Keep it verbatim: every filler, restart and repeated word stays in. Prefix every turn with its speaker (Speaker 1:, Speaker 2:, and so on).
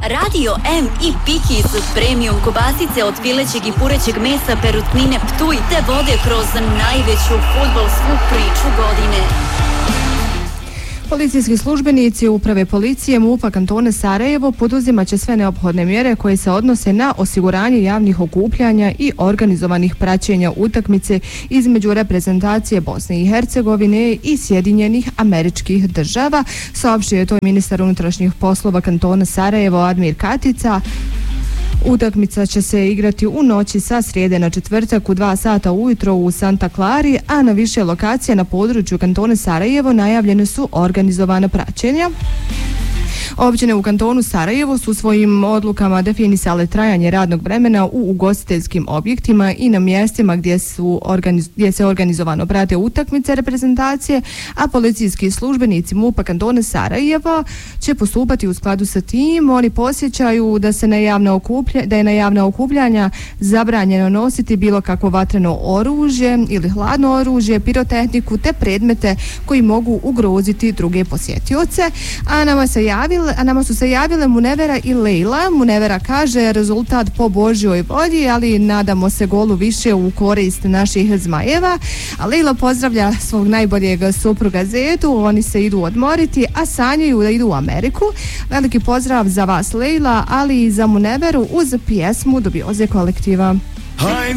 Speaker 1: Radio M i Pikis premium kobasice od pilećeg i purećeg mesa Perutnine Ptuj te vode kroz najveću fudbalsku priču godine.
Speaker 2: Policijski službenici Uprave policije MUP-a kantona Sarajevo poduzimat će sve neophodne mjere koje se odnose na osiguranje javnih okupljanja i organizovanih praćenja utakmice između reprezentacije Bosne i Hercegovine i Sjedinjenih Američkih Država, saopštio je to ministar unutrašnjih poslova kantona Sarajevo Admir Katica. Utakmica će se igrati u noći sa srijede na četvrtak u dva sata ujutro u Santa Clari, a na više lokacija na području kantona Sarajevo najavljene su organizovana praćenja. Općine u kantonu Sarajevo su svojim odlukama definisale trajanje radnog vremena u ugostiteljskim objektima i na mjestima gdje, su organiz, gdje se organizovano prate utakmice reprezentacije, a policijski službenici MUP-a kantona Sarajeva će postupati u skladu sa tim. Oni posjećaju da se na javna okuplja, da je na javna okupljanja zabranjeno nositi bilo kakvo vatreno oružje ili hladno oružje, pirotehniku te predmete koji mogu ugroziti druge posjetioce. A nama se javila A nama su se javile Munevera i Lejla. Munevera kaže rezultat po Božjoj volji, ali nadamo se golu više u korist naših zmajeva. A Lejla pozdravlja svog najboljeg supruga Zedu, oni se idu odmoriti, a sanjaju da idu u Ameriku. Veliki pozdrav za vas Lejla, ali i za Muneveru uz pjesmu Dubioze kolektiva.